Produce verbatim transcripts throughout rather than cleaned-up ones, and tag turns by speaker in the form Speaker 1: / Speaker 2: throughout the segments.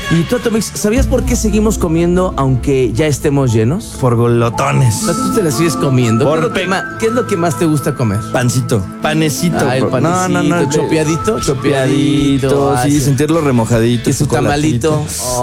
Speaker 1: Y tú, Atomix, ¿sabías por qué seguimos comiendo aunque ya estemos llenos?
Speaker 2: Por golotones.
Speaker 1: O sea, tú te la sigues comiendo. ¿Qué
Speaker 2: Por
Speaker 1: es, lo que
Speaker 2: pe-
Speaker 1: ma- ¿Qué es lo que más te gusta comer?
Speaker 2: Pancito. Panecito.
Speaker 1: Ah, el
Speaker 2: bro.
Speaker 1: panecito,
Speaker 2: No, no, no.
Speaker 1: chopeadito,
Speaker 2: Chopeadito.
Speaker 1: chopeadito, ah,
Speaker 2: Sí,
Speaker 1: sí.
Speaker 2: sentirlo remojadito.
Speaker 1: Y su tamalito.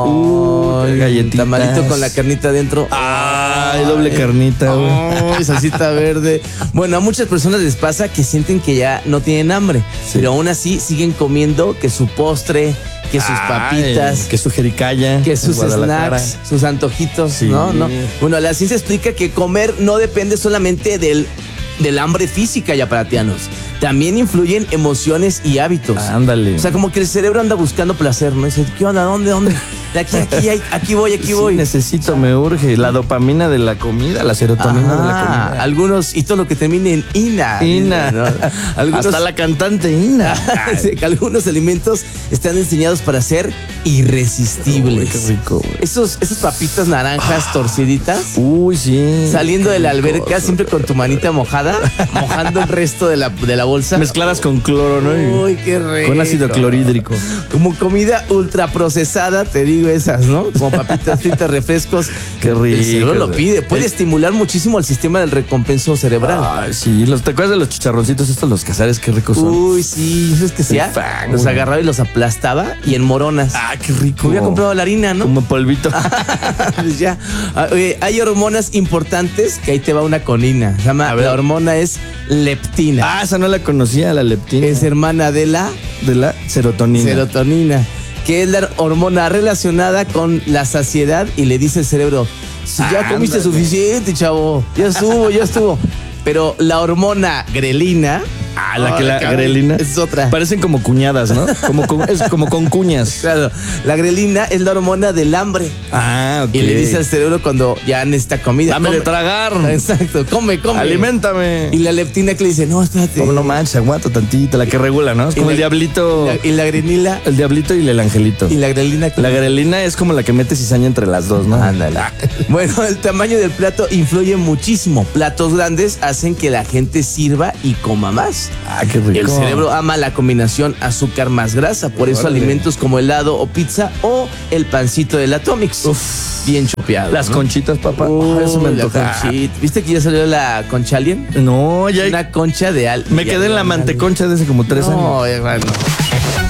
Speaker 2: Uh,
Speaker 1: Ay,
Speaker 2: galletitas.
Speaker 1: Tamalito con la carnita adentro.
Speaker 2: Ay, doble carnita, güey.
Speaker 1: Ay, salsita verde. Bueno, a muchas personas les pasa que sienten que ya no tienen hambre,
Speaker 2: Sí.
Speaker 1: pero aún así siguen comiendo que su postre, que sus papitas,
Speaker 2: Ay, que su jericaya.
Speaker 1: que sus
Speaker 2: en Guadalajara.
Speaker 1: snacks, sus antojitos,
Speaker 2: Sí.
Speaker 1: ¿no? ¿no? Bueno, la ciencia explica que comer no depende solamente del, del hambre física, yaparatianos. También influyen emociones y hábitos.
Speaker 2: Ándale.
Speaker 1: O sea, como que el cerebro anda buscando placer, ¿no? Dice, ¿qué onda? ¿Dónde? ¿Dónde? De aquí, aquí, aquí, aquí voy, aquí
Speaker 2: Sí,
Speaker 1: voy.
Speaker 2: necesito, me urge. La dopamina de la comida, la serotonina
Speaker 1: Ajá,
Speaker 2: de la comida.
Speaker 1: algunos, y todo lo que termine en ina.
Speaker 2: Ina.
Speaker 1: ¿no? Algunos,
Speaker 2: Hasta la cantante Ina.
Speaker 1: Sí, que algunos alimentos están diseñados para ser irresistibles.
Speaker 2: Uy, qué rico, güey.
Speaker 1: Esos, esas papitas naranjas torciditas,
Speaker 2: Uy, sí.
Speaker 1: saliendo de la
Speaker 2: Qué rico.
Speaker 1: alberca, siempre con tu manita mojada, mojando el resto de la, de la bolsa.
Speaker 2: Mezcladas con cloro, ¿no? Y-
Speaker 1: Uy, qué rico.
Speaker 2: Con ácido clorhídrico.
Speaker 1: Como comida ultraprocesada, te digo esas, ¿no? Como papitas fritas, refrescos.
Speaker 2: Qué rico.
Speaker 1: El cerebro lo
Speaker 2: güey.
Speaker 1: pide. Puede
Speaker 2: El-
Speaker 1: estimular muchísimo el sistema del recompenso cerebral.
Speaker 2: Ay, sí. Los, ¿te acuerdas de los chicharroncitos estos, los cazares? Qué ricos son.
Speaker 1: Uy, sí, ¿sabes qué hacía?
Speaker 2: fan,
Speaker 1: Los
Speaker 2: güey.
Speaker 1: agarraba y los aplastaba y en moronas.
Speaker 2: Ah, qué rico.
Speaker 1: Hubiera comprado la harina, ¿no?
Speaker 2: Como polvito.
Speaker 1: Pues ya. Ah, oye, hay hormonas importantes que ahí te va una conina. Se llama,
Speaker 2: A ver.
Speaker 1: la hormona es leptina.
Speaker 2: Ah, esa no la conocía, la leptina.
Speaker 1: Es hermana de la
Speaker 2: de la serotonina.
Speaker 1: serotonina, que es la hormona relacionada con la saciedad y le dice al cerebro, si ya
Speaker 2: Ándale.
Speaker 1: comiste suficiente, chavo, ya estuvo, ya estuvo. Pero la hormona grelina,
Speaker 2: Ah, la que
Speaker 1: Ay,
Speaker 2: la
Speaker 1: cabrón,
Speaker 2: grelina.
Speaker 1: es otra.
Speaker 2: Parecen como cuñadas, ¿no? Como con- es como con cuñas.
Speaker 1: Claro, la grelina es la hormona del hambre.
Speaker 2: Ah, ok.
Speaker 1: Y le dice al cerebro cuando ya necesita comida.
Speaker 2: Dame de
Speaker 1: come.
Speaker 2: tragar.
Speaker 1: Exacto, come, come.
Speaker 2: Aliméntame.
Speaker 1: Y la leptina que le dice, no, espérate.
Speaker 2: Como no manches, aguanta tantito, la que regula, ¿no? Es
Speaker 1: Y
Speaker 2: como
Speaker 1: la-
Speaker 2: el diablito.
Speaker 1: Y la grelina
Speaker 2: El diablito y el angelito.
Speaker 1: y la grelina que
Speaker 2: La grelina es como la que mete cizaña entre las dos, ¿no?
Speaker 1: Ándale. Bueno, el tamaño del plato influye muchísimo. Platos grandes hacen que la gente sirva y coma más.
Speaker 2: Ah, qué rico.
Speaker 1: El cerebro ama la combinación azúcar más grasa, por eso
Speaker 2: Órale.
Speaker 1: alimentos como helado o pizza o el pancito del Atomix. Bien chopeado.
Speaker 2: Las
Speaker 1: ¿no?
Speaker 2: conchitas, papá.
Speaker 1: Uy,
Speaker 2: Eso me
Speaker 1: la
Speaker 2: antoja.
Speaker 1: conchita. ¿Viste que ya salió la concha alien?
Speaker 2: No, ya.
Speaker 1: Una concha de al.
Speaker 2: Me quedé en la manteconcha de hace como tres años.
Speaker 1: No, hermano.